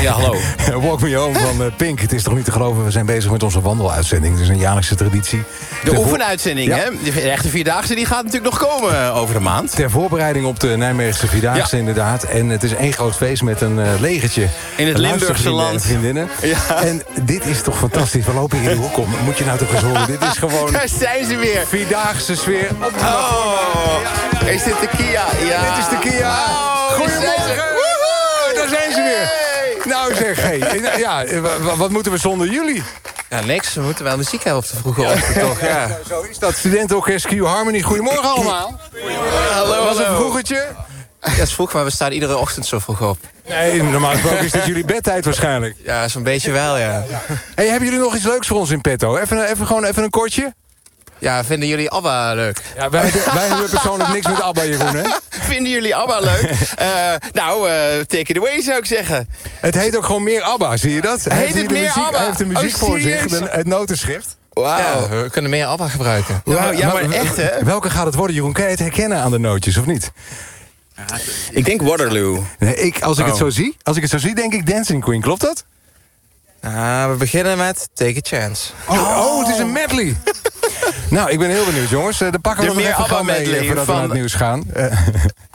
Ja, hallo. Walk Me Home van Pink. Het is toch niet te geloven, we zijn bezig met onze wandeluitzending. Het is een jaarlijkse traditie. De oefenuitzending, hè? De echte Vierdaagse die gaat natuurlijk nog komen over een maand. Ter voorbereiding op de Nijmeegse Vierdaagse inderdaad. En het is één groot feest met een legertje. In het Limburgse land. En vriendinnen. Ja. En dit is toch fantastisch. We lopen hier in de hoek om. Moet je nou toch eens horen. Dit is gewoon... Daar zijn ze weer. Vierdaagse sfeer. Is dit de Kia? Ja. Dit is de Kia. Goedemorgen. Daar zijn ze weer. Nou zeg, wat moeten we zonder jullie? Ja, niks. We moeten wel muziek hebben op de vroege ochtend, toch? Ja. Zo is dat. Studentenorkest Q Harmony. Goedemorgen allemaal. Hallo, Was een vroegertje? Ja, het is vroeg, maar we staan iedere ochtend zo vroeg op. Nee, normaal gesproken is dit jullie bedtijd waarschijnlijk. Ja, zo'n beetje wel, ja. Hey, hebben jullie nog iets leuks voor ons in petto? Even een kortje? Ja, vinden jullie ABBA leuk? Ja, wij hebben persoonlijk niks met ABBA, Jeroen, hè? Vinden jullie ABBA leuk? Take it away zou ik zeggen. Het heet ook gewoon meer ABBA, zie je dat? Heet het meer ABBA? Hij heeft de muziek voor zich, serieus? het notenschrift. Wauw. Ja, we kunnen meer ABBA gebruiken. Ja, maar echt, hè? Welke gaat het worden, Jeroen? Kan je het herkennen aan de nootjes, of niet? Ik denk Waterloo. Nee, als ik het zo zie, denk ik Dancing Queen. Klopt dat? We beginnen met Take a Chance. Oh, het is een medley. Nou, ik ben heel benieuwd, jongens. Dan pakken we De nog meer even ABBA gewoon mee medley voordat we van- naar het nieuws gaan.